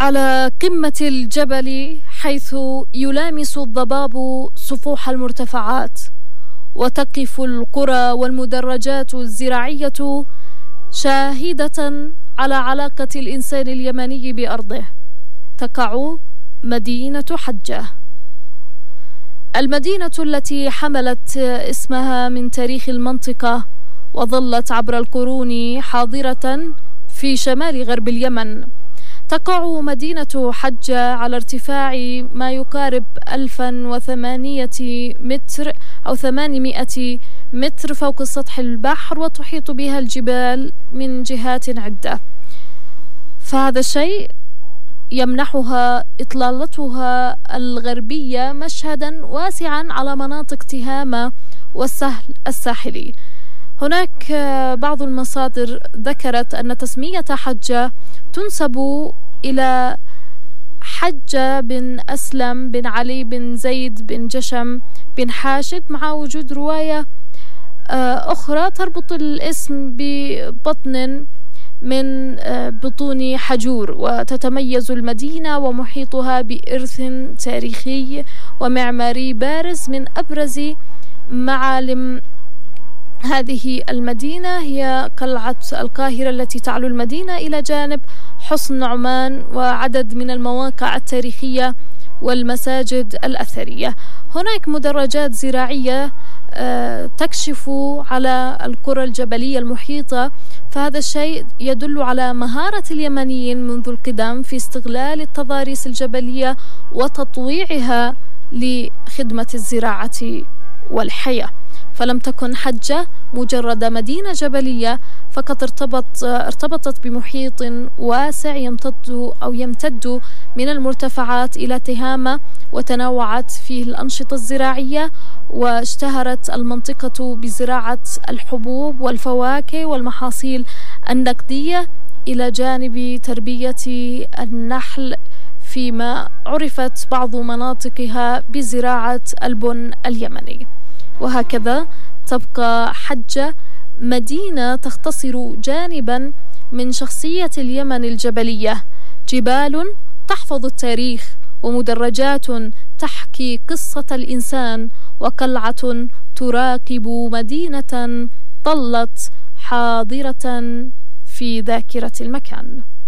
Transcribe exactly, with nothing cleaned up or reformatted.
على قمة الجبل حيث يلامس الضباب سفوح المرتفعات، وتقف القرى والمدرجات الزراعية شاهدة على علاقة الإنسان اليمني بأرضه. تقع مدينة حجة، المدينة التي حملت اسمها من تاريخ المنطقة وظلت عبر القرون حاضرة في شمال غرب اليمن. تقع مدينة حجة على ارتفاع ما يقارب ألف وثمانمائة متر أو ثمانمائة متر فوق سطح البحر، وتحيط بها الجبال من جهات عدة. فهذا الشيء يمنحها إطلالتها الغربية مشهدا واسعا على مناطق تهامة والسهل الساحلي. هناك بعض المصادر ذكرت أن تسمية حجة تنسب إلى حجة بن أسلم بن علي بن زيد بن جشم بن حاشد، مع وجود رواية أخرى تربط الاسم ببطن من بطون حجور. وتتميز المدينة ومحيطها بإرث تاريخي ومعماري بارز. من أبرز معالم هذه المدينة هي قلعة القاهرة التي تعلو المدينة إلى جانب حصن نعمان وعدد من المواقع التاريخية والمساجد الأثرية. هناك مدرجات زراعية تكشف على القرى الجبلية المحيطة، فهذا الشيء يدل على مهارة اليمنيين منذ القدم في استغلال التضاريس الجبلية وتطويعها لخدمة الزراعة والحياة. فلم تكن حجة مجرد مدينة جبلية فقط، ارتبط ارتبطت بمحيط واسع يمتد أو يمتد من المرتفعات إلى تهامة، وتنوعت فيه الأنشطة الزراعية، واشتهرت المنطقة بزراعة الحبوب والفواكه والمحاصيل النقدية إلى جانب تربية النحل، فيما عرفت بعض مناطقها بزراعة البن اليمني. وهكذا تبقى حجة مدينة تختصر جانبا من شخصية اليمن الجبلية، جبال تحفظ التاريخ، ومدرجات تحكي قصة الإنسان، وقلعة تراقب مدينة ظلت حاضرة في ذاكرة المكان.